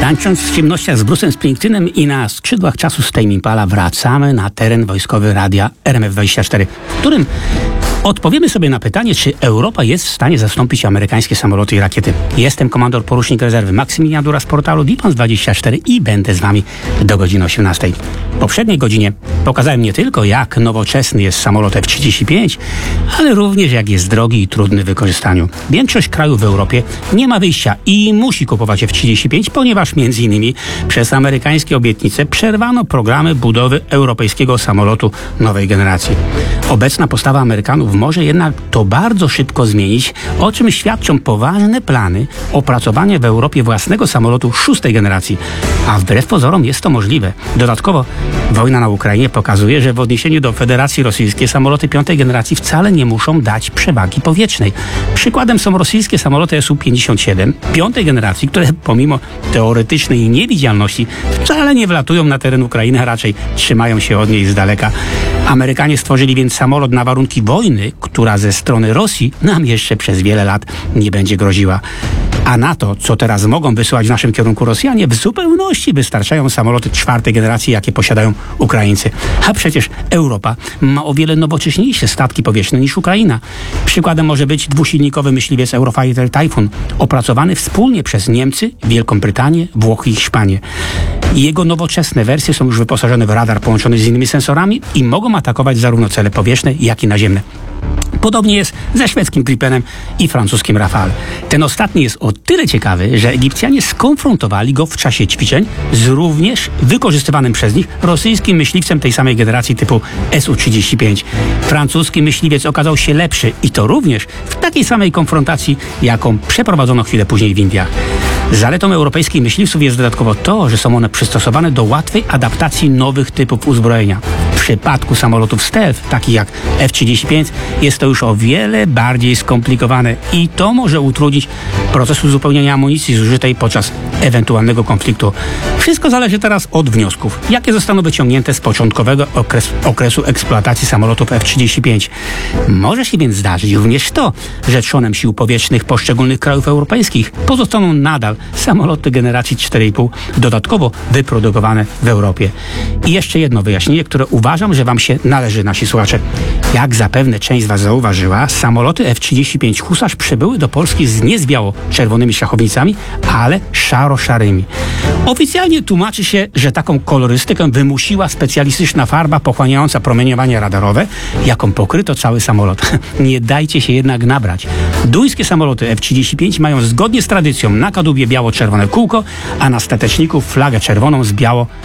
Tańcząc w ciemnościach z Bruce'em Springsteenem i na skrzydłach czasu z Tame Impala wracamy na teren wojskowy radia RMF24, w którym odpowiemy sobie na pytanie, czy Europa jest w stanie zastąpić amerykańskie samoloty i rakiety. Jestem komandor porucznik rezerwy Maksymilian Dura z portalu Dipans24 i będę z wami do godziny 18. W poprzedniej godzinie pokazałem nie tylko, jak nowoczesny jest samolot F-35, ale również jak jest drogi i trudny w wykorzystaniu. Większość krajów w Europie nie ma wyjścia i musi kupować F-35, ponieważ m.in. przez amerykańskie obietnice przerwano programy budowy europejskiego samolotu nowej generacji. Obecna postawa Amerykanów może jednak to bardzo szybko zmienić, o czym świadczą poważne plany opracowania w Europie własnego samolotu szóstej generacji. A wbrew pozorom jest to możliwe. Dodatkowo wojna na Ukrainie pokazuje, że w odniesieniu do Federacji Rosyjskiej samoloty piątej generacji wcale nie muszą dać przewagi powietrznej. Przykładem są rosyjskie samoloty Su-57 piątej generacji, które pomimo teoretycznej niewidzialności wcale nie wlatują na teren Ukrainy, a raczej trzymają się od niej z daleka. Amerykanie stworzyli więc samolot na warunki wojny, która ze strony Rosji nam jeszcze przez wiele lat nie będzie groziła. A na to, co teraz mogą wysyłać w naszym kierunku Rosjanie, w zupełności wystarczają samoloty czwartej generacji, jakie posiadają Ukraińcy. A przecież Europa ma o wiele nowocześniejsze statki powietrzne niż Ukraina. Przykładem może być dwusilnikowy myśliwiec Eurofighter Typhoon, opracowany wspólnie przez Niemcy, Wielką Brytanię, Włochy i Hiszpanię. Jego nowoczesne wersje są już wyposażone w radar połączony z innymi sensorami i mogą atakować zarówno cele powietrzne, jak i naziemne. Podobnie jest ze szwedzkim Gripenem i francuskim Rafale. Ten ostatni jest o tyle ciekawy, że Egipcjanie skonfrontowali go w czasie ćwiczeń z również wykorzystywanym przez nich rosyjskim myśliwcem tej samej generacji typu Su-35. Francuski myśliwiec okazał się lepszy i to również w takiej samej konfrontacji, jaką przeprowadzono chwilę później w Indiach. Zaletą europejskich myśliwców jest dodatkowo to, że są one przystosowane do łatwej adaptacji nowych typów uzbrojenia. W przypadku samolotów stealth, takich jak F-35, jest to już o wiele bardziej skomplikowane i to może utrudnić proces uzupełnienia amunicji zużytej podczas ewentualnego konfliktu. Wszystko zależy teraz od wniosków, jakie zostaną wyciągnięte z początkowego okresu eksploatacji samolotów F-35. Może się więc zdarzyć również to, że trzonem sił powietrznych poszczególnych krajów europejskich pozostaną nadal samoloty generacji 4,5 dodatkowo wyprodukowane w Europie. I jeszcze jedno wyjaśnienie, które uważam, że wam się należy, nasi słuchacze. Jak zapewne część z was zauważyła, samoloty F-35 Husarz przybyły do Polski nie z biało-czerwonymi szachownicami, ale szaro-szarymi. Oficjalnie tłumaczy się, że taką kolorystykę wymusiła specjalistyczna farba pochłaniająca promieniowanie radarowe, jaką pokryto cały samolot. Nie dajcie się jednak nabrać. Duńskie samoloty F-35 mają zgodnie z tradycją na kadłubie biało-czerwone kółko, a na stateczniku flagę czerwoną z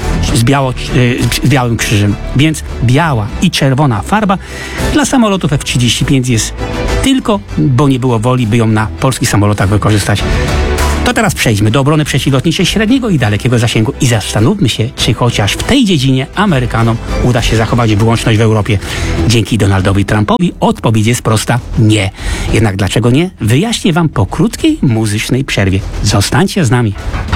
białym krzyżem. Więc biała i czerwona farba dla samolotów F-35 jest tylko, bo nie było woli, by ją na polskich samolotach wykorzystać. To teraz przejdźmy do obrony przeciwlotniczej średniego i dalekiego zasięgu i zastanówmy się, czy chociaż w tej dziedzinie Amerykanom uda się zachować wyłączność w Europie. Dzięki Donaldowi Trumpowi odpowiedź jest prosta: nie. Jednak dlaczego nie? Wyjaśnię wam po krótkiej muzycznej przerwie. Zostańcie z nami.